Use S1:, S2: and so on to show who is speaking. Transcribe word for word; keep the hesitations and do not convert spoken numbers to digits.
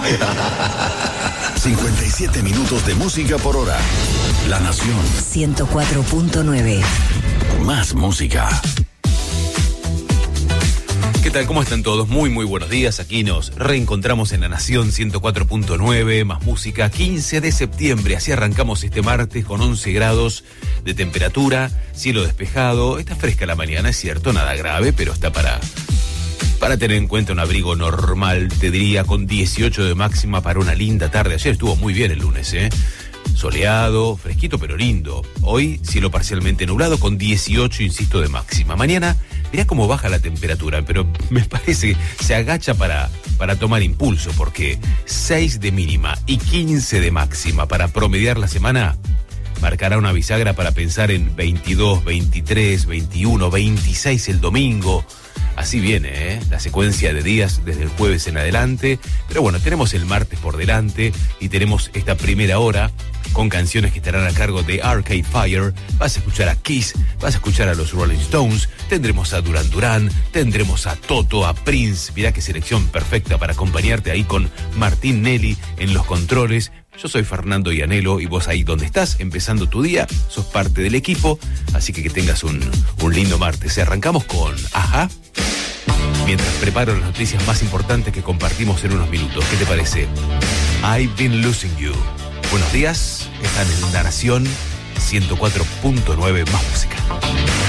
S1: cincuenta y siete minutos de música por hora. La Nación.
S2: ciento cuatro punto nueve.
S1: Más música.
S3: ¿Qué tal? ¿Cómo están todos? Muy, muy buenos días. Aquí nos reencontramos en La Nación ciento cuatro punto nueve, más música, quince de septiembre. Así arrancamos este martes con once grados de temperatura, cielo despejado. Está fresca la mañana, es cierto, nada grave, pero está para, para tener en cuenta un abrigo normal, te diría, con dieciocho de máxima para una linda tarde. Ayer estuvo muy bien el lunes, ¿eh? Soleado, fresquito pero lindo. Hoy cielo parcialmente nublado con dieciocho, insisto, de máxima. Mañana mirá cómo baja la temperatura, pero me parece que se agacha para, para tomar impulso, porque seis de mínima y quince de máxima para promediar la semana marcará una bisagra para pensar en veintidós, veintitrés, veintiuno, veintiséis el domingo. Así viene, ¿eh? La secuencia de días desde el jueves en adelante. Pero bueno, tenemos el martes por delante y tenemos esta primera hora con canciones que estarán a cargo de Arcade Fire. Vas a escuchar a Kiss, vas a escuchar a los Rolling Stones, tendremos a Duran Duran, tendremos a Toto, a Prince. Mirá qué selección perfecta para acompañarte ahí con Martín Nelly en los controles. Yo soy Fernando Ianelo y vos ahí donde estás, empezando tu día, sos parte del equipo, así que que tengas un, un lindo martes. Arrancamos con Ajá, mientras preparo las noticias más importantes que compartimos en unos minutos. ¿Qué te parece? I've been losing you. Buenos días, están en La Nación ciento cuatro punto nueve, más música.